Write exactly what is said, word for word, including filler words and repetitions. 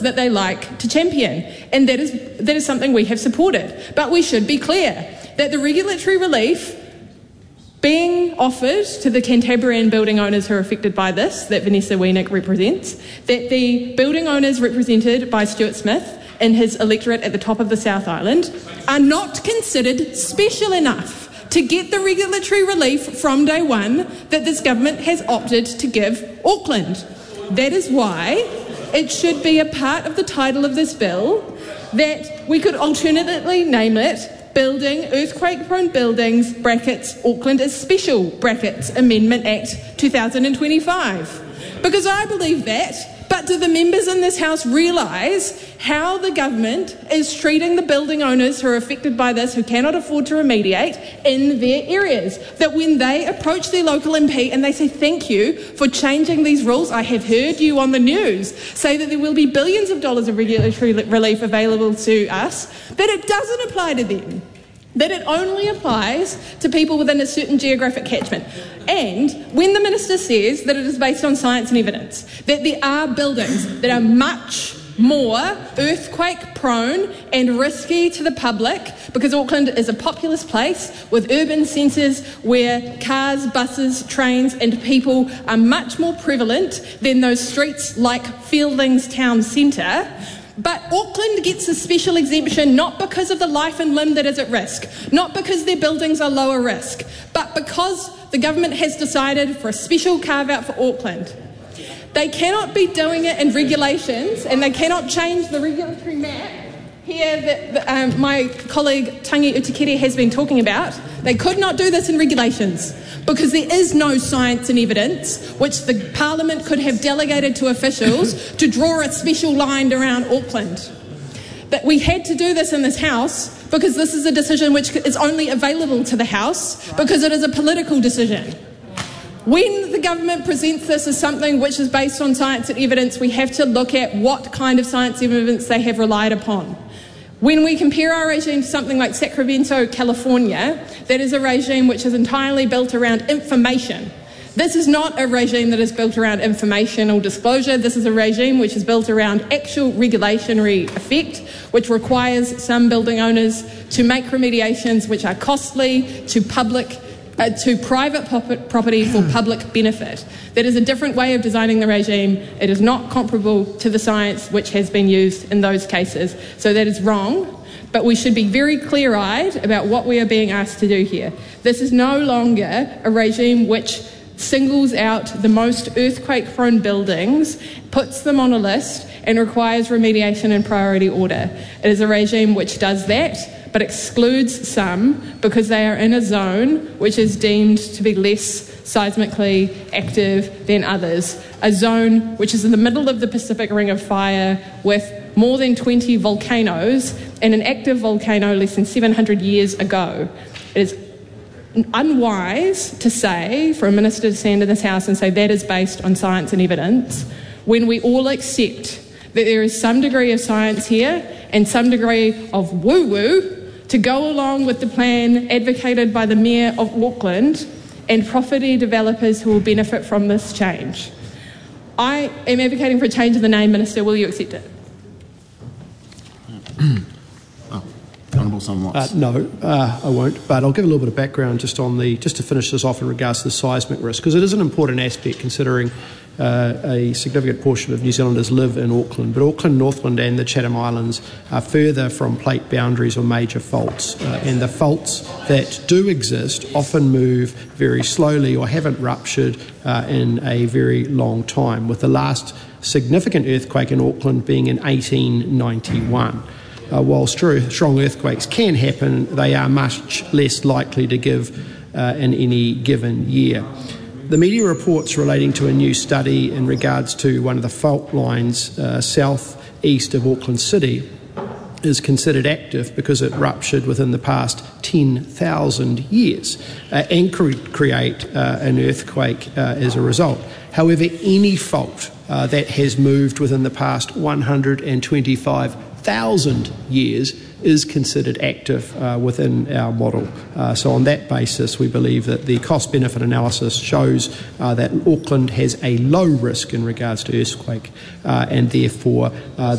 that they like to champion, and that is that is something we have supported. But we should be clear that the regulatory relief being offered to the Cantabrian building owners who are affected by this, that Vanessa Wienick represents, that the building owners represented by Stuart Smith in his electorate at the top of the South Island are not considered special enough to get the regulatory relief from day one that this government has opted to give Auckland. That is why it should be a part of the title of this bill that we could alternatively name it Building Earthquake-Prone Buildings, brackets, Auckland is Special, brackets, Amendment Act two thousand twenty-five. Because I believe that, but do the members in this House realise how the government is treating the building owners who are affected by this, who cannot afford to remediate in their areas? That when they approach their local M P and they say, thank you for changing these rules, I have heard you on the news say that there will be billions of dollars of regulatory relief available to us, that it doesn't apply to them. That it only applies to people within a certain geographic catchment. And when the Minister says that it is based on science and evidence, that there are buildings that are much more earthquake-prone and risky to the public, because Auckland is a populous place with urban centres where cars, buses, trains and people are much more prevalent than those streets like Fieldings Town Centre. But Auckland gets a special exemption not because of the life and limb that is at risk, not because their buildings are lower risk, but because the government has decided for a special carve-out for Auckland. They cannot be doing it in regulations, and they cannot change the regulatory map here that, that um, my colleague Tangi Utikere has been talking about. They could not do this in regulations because there is no science and evidence which the Parliament could have delegated to officials to draw a special line around Auckland. But we had to do this in this House because this is a decision which is only available to the House because it is a political decision. When the government presents this as something which is based on science and evidence, we have to look at what kind of science and evidence they have relied upon. When we compare our regime to something like Sacramento, California, that is a regime which is entirely built around information. This is not a regime that is built around information or disclosure. This is a regime which is built around actual regulatory effect, which requires some building owners to make remediations which are costly to public Uh, to private property for public benefit. That is a different way of designing the regime. It is not comparable to the science which has been used in those cases. So that is wrong, but we should be very clear-eyed about what we are being asked to do here. This is no longer a regime which singles out the most earthquake-prone buildings, puts them on a list, and requires remediation in priority order. It is a regime which does that, but excludes some because they are in a zone which is deemed to be less seismically active than others. A zone which is in the middle of the Pacific Ring of Fire with more than twenty volcanoes and an active volcano less than seven hundred years ago. It is unwise to say, for a minister to stand in this House and say that is based on science and evidence, when we all accept that there is some degree of science here and some degree of woo-woo to go along with the plan advocated by the Mayor of Auckland and property developers who will benefit from this change. I am advocating for a change of the name, Minister. Will you accept it? oh, Honourable Simon Watts. Uh, no, uh, I won't, but I'll give a little bit of background just on the, just to finish this off in regards to the seismic risk, because it is an important aspect considering Uh, a significant portion of New Zealanders live in Auckland, but Auckland, Northland and the Chatham Islands are further from plate boundaries or major faults, uh, and the faults that do exist often move very slowly or haven't ruptured uh, in a very long time, with the last significant earthquake in Auckland being in eighteen ninety-one. Uh, while strong earthquakes can happen, they are much less likely to give uh, in any given year. The media reports relating to a new study in regards to one of the fault lines uh, south-east of Auckland City is considered active because it ruptured within the past ten thousand years uh, and could create uh, an earthquake uh, as a result. However, any fault uh, that has moved within the past one hundred twenty-five thousand years is considered active uh, within our model. Uh, so on that basis, we believe that the cost-benefit analysis shows uh, that Auckland has a low risk in regards to earthquake uh, and therefore uh,